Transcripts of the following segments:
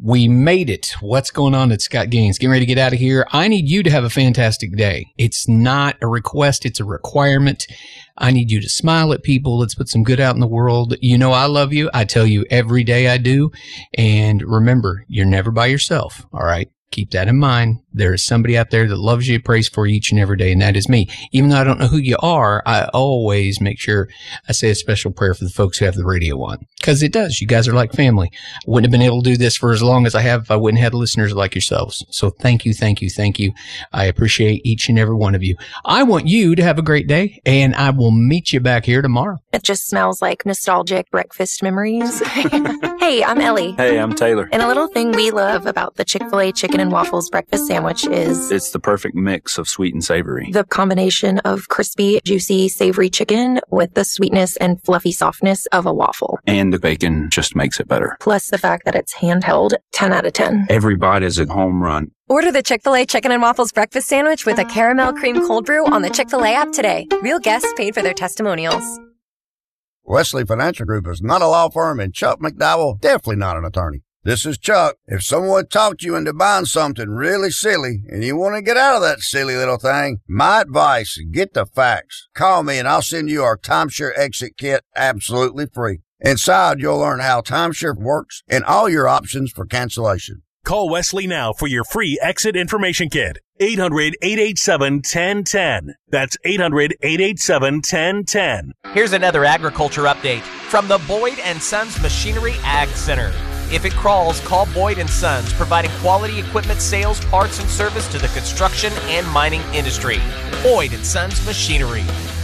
We made it. What's going on? It's Scott Gaines. Getting ready to get out of here. I need you to have a fantastic day. It's not a request. It's a requirement. I need you to smile at people. Let's put some good out in the world. You know I love you. I tell you every day I do. And remember, you're never by yourself. All right? Keep that in mind. There is somebody out there that loves you, prays for you each and every day, and that is me. Even though I don't know who you are, I always make sure I say a special prayer for the folks who have the radio on. Because it does. You guys are like family. I wouldn't have been able to do this for as long as I have if I wouldn't have had listeners like yourselves. So thank you, thank you, thank you. I appreciate each and every one of you. I want you to have a great day, and I will meet you back here tomorrow. It just smells like nostalgic breakfast memories. Hey, I'm Ellie. Hey, I'm Taylor. And a little thing we love about the Chick-fil-A Chicken and Waffles breakfast sandwich is... it's the perfect mix of sweet and savory. The combination of crispy, juicy, savory chicken with the sweetness and fluffy softness of a waffle. And the bacon just makes it better. Plus the fact that it's handheld, 10 out of 10. Every bite is a home run. Order the Chick-fil-A Chicken and Waffles breakfast sandwich with a caramel cream cold brew on the Chick-fil-A app today. Real guests paid for their testimonials. Wesley Financial Group is not a law firm, and Chuck McDowell definitely not an attorney. This is Chuck. If someone talked you into buying something really silly and you want to get out of that silly little thing, my advice, get the facts. Call me and I'll send you our timeshare exit kit absolutely free. Inside, you'll learn how timeshare works and all your options for cancellation. Call Wesley now for your free exit information kit. 800-887-1010. That's 800-887-1010. Here's another agriculture update from the Boyd & Sons Machinery Ag Center. If it crawls, call Boyd & Sons, providing quality equipment sales, parts, and service to the construction and mining industry. Boyd & Sons Machinery.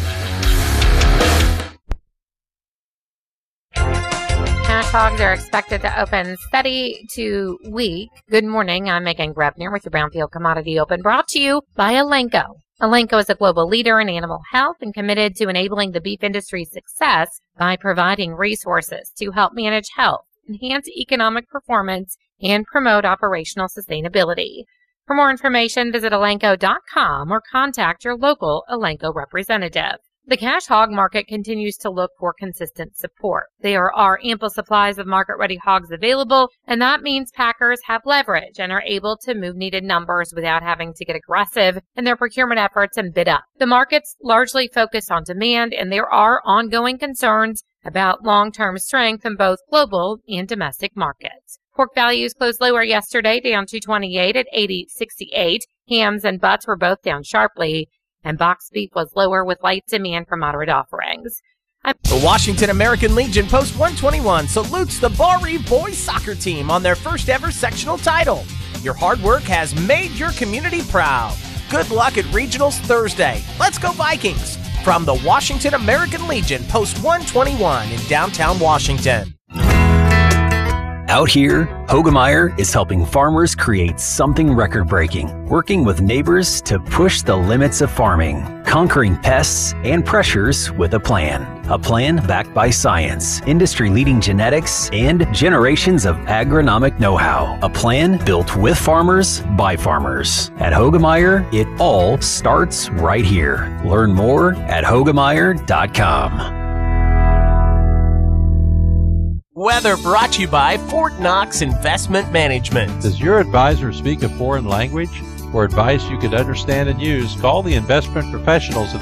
Cash hogs are expected to open steady to weak. Good morning. I'm Megan Grebner with your Brownfield Commodity Open, brought to you by Elanco. Elanco is a global leader in animal health and committed to enabling the beef industry's success by providing resources to help manage health, enhance economic performance, and promote operational sustainability. For more information, visit Elanco.com or contact your local Elanco representative. The cash hog market continues to look for consistent support. There are ample supplies of market-ready hogs available, and that means packers have leverage and are able to move needed numbers without having to get aggressive in their procurement efforts and bid up. The market's largely focused on demand, and there are ongoing concerns about long-term strength in both global and domestic markets. Pork values closed lower yesterday, down $2.28 at $80.68. Hams and butts were both down sharply, and boxed beef was lower with light demand for moderate offerings. The Washington American Legion Post 121 salutes the Bar Reeve boys soccer team on their first ever sectional title. Your hard work has made your community proud. Good luck at Regionals Thursday. Let's go Vikings! From the Washington American Legion Post 121 in downtown Washington. Out here, Hoegemeyer is helping farmers create something record-breaking, working with neighbors to push the limits of farming, conquering pests and pressures with a plan. A plan backed by science, industry-leading genetics, and generations of agronomic know-how. A plan built with farmers, by farmers. At Hoegemeyer, it all starts right here. Learn more at Hoegemeyer.com. Weather brought to you by Fort Knox Investment Management. Does your advisor speak a foreign language? For advice you can understand and use, call the investment professionals at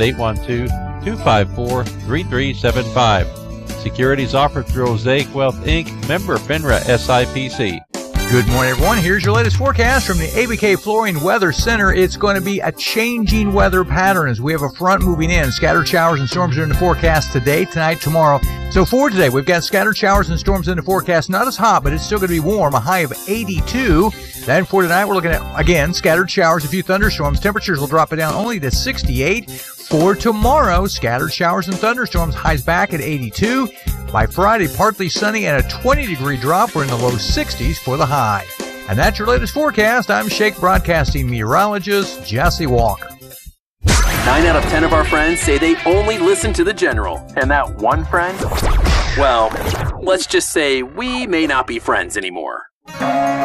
812-254-3375. Securities offered through Osaic Wealth, Inc., member FINRA SIPC. Good morning, everyone. Here's your latest forecast from the ABK Flooring Weather Center. It's going to be a changing weather pattern as we have a front moving in. Scattered showers and storms are in the forecast today, tonight, tomorrow. So for today, we've got scattered showers and storms in the forecast. Not as hot, but it's still going to be warm, a high of 82. Then for tonight, we're looking at, again, scattered showers, a few thunderstorms. Temperatures will drop it down only to 68. For tomorrow, scattered showers and thunderstorms, highs back at 82. By Friday, partly sunny and a 20-degree drop. We're in the low 60s for the high. And that's your latest forecast. I'm Shake Broadcasting meteorologist Jesse Walker. 9 out of 10 of our friends say they only listen to The General. And that one friend? Well, let's just say we may not be friends anymore.